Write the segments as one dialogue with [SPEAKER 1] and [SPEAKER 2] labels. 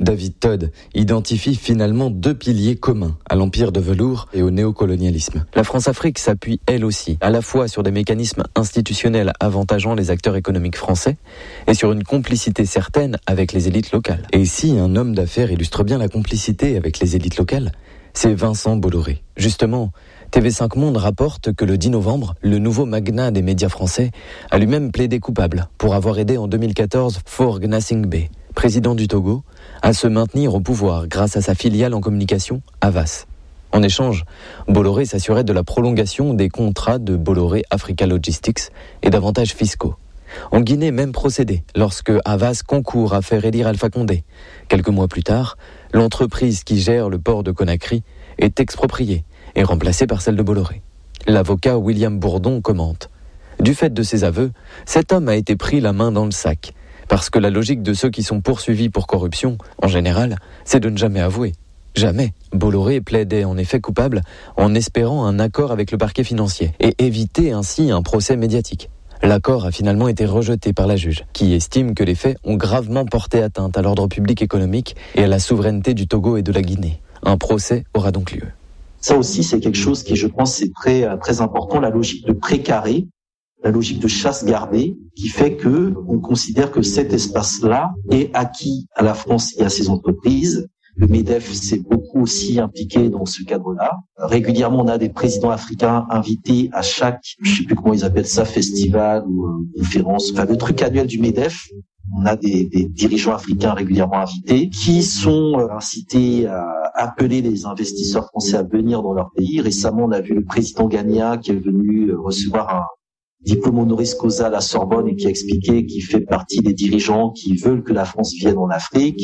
[SPEAKER 1] David Todd identifie finalement deux piliers communs à l'empire de velours et au néocolonialisme. La France-Afrique s'appuie elle aussi à la fois sur des mécanismes institutionnels avantageant les acteurs économiques français et sur une complicité certaine avec les élites locales. Et si un homme d'affaires illustre bien la complicité avec les élites locales, c'est Vincent Bolloré. Justement, TV5 Monde rapporte que le 10 novembre, le nouveau magnat des médias français a lui-même plaidé coupable pour avoir aidé en 2014 Faure Gnassingbé, président du Togo, à se maintenir au pouvoir grâce à sa filiale en communication, Havas. En échange, Bolloré s'assurait de la prolongation des contrats de Bolloré Africa Logistics et d'avantages fiscaux. En Guinée, même procédé, lorsque Havas concourt à faire élire Alpha Condé. Quelques mois plus tard, l'entreprise qui gère le port de Conakry est expropriée et remplacée par celle de Bolloré. L'avocat William Bourdon commente : du fait de ses aveux, cet homme a été pris la main dans le sac, parce que la logique de ceux qui sont poursuivis pour corruption, en général, c'est de ne jamais avouer. Jamais. Bolloré plaidait en effet coupable en espérant un accord avec le parquet financier et éviter ainsi un procès médiatique. L'accord a finalement été rejeté par la juge, qui estime que les faits ont gravement porté atteinte à l'ordre public économique et à la souveraineté du Togo et de la Guinée. Un procès aura donc lieu.
[SPEAKER 2] Ça aussi, c'est quelque chose qui, je pense, c'est très important, la logique de précaré, la logique de chasse gardée, qui fait que on considère que cet espace-là est acquis à la France et à ses entreprises. Le MEDEF s'est beaucoup aussi impliqué dans ce cadre-là. Régulièrement, on a des présidents africains invités à chaque, je sais plus comment ils appellent ça, festival ou conférence, enfin le truc annuel du MEDEF. On a des dirigeants africains régulièrement invités qui sont incités à appeler les investisseurs français à venir dans leur pays. Récemment, on a vu le président ghanéen qui est venu recevoir un diplôme honoris causa à la Sorbonne et qui a expliqué qu'il fait partie des dirigeants qui veulent que la France vienne en Afrique.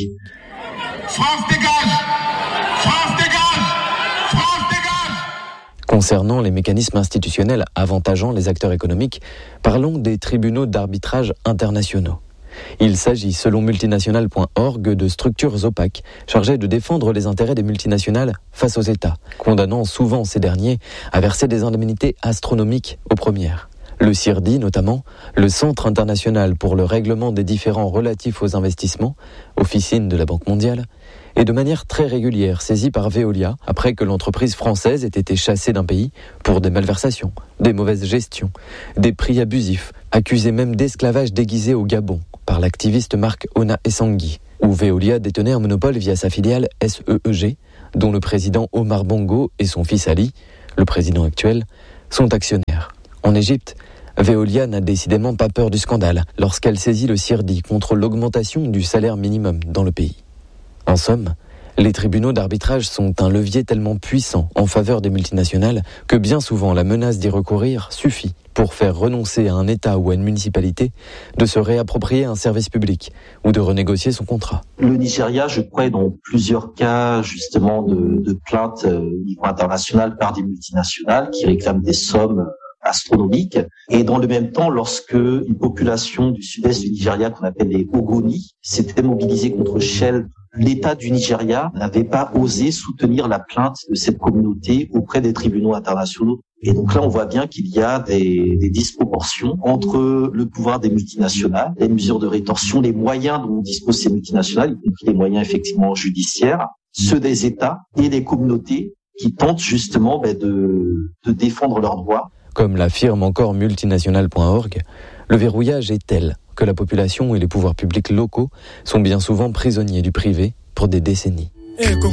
[SPEAKER 3] France dégage! France dégage! France dégage!
[SPEAKER 1] Concernant les mécanismes institutionnels avantageant les acteurs économiques, parlons des tribunaux d'arbitrage internationaux. Il s'agit, selon multinational.org, de structures opaques chargées de défendre les intérêts des multinationales face aux États, condamnant souvent ces derniers à verser des indemnités astronomiques aux premières. Le CIRDI, notamment, le Centre international pour le règlement des différends relatifs aux investissements, officine de la Banque mondiale, est de manière très régulière saisi par Veolia après que l'entreprise française ait été chassée d'un pays pour des malversations, des mauvaises gestions, des prix abusifs, accusée même d'esclavage déguisé au Gabon par l'activiste Marc Ona Essangui, où Veolia détenait un monopole via sa filiale SEEG, dont le président Omar Bongo et son fils Ali, le président actuel, sont actionnaires. En Égypte, Veolia n'a décidément pas peur du scandale lorsqu'elle saisit le CIRDI contre l'augmentation du salaire minimum dans le pays. En somme, les tribunaux d'arbitrage sont un levier tellement puissant en faveur des multinationales que bien souvent la menace d'y recourir suffit pour faire renoncer à un État ou à une municipalité de se réapproprier un service public ou de renégocier son contrat.
[SPEAKER 2] Le Nigeria, je crois, est dans plusieurs cas justement de plaintes au niveau international par des multinationales qui réclament des sommes astronomiques. Et dans le même temps, lorsque une population du sud-est du Nigeria qu'on appelle les Ogoni s'était mobilisée contre Shell, l'État du Nigeria n'avait pas osé soutenir la plainte de cette communauté auprès des tribunaux internationaux. Et donc là, on voit bien qu'il y a des disproportions entre le pouvoir des multinationales, les mesures de rétorsion, les moyens dont disposent ces multinationales, y compris les moyens effectivement judiciaires, ceux des États et des communautés qui tentent justement de défendre leurs droits.
[SPEAKER 1] Comme l'affirme encore multinational.org, le verrouillage est tel que la population et les pouvoirs publics locaux sont bien souvent prisonniers du privé pour des décennies.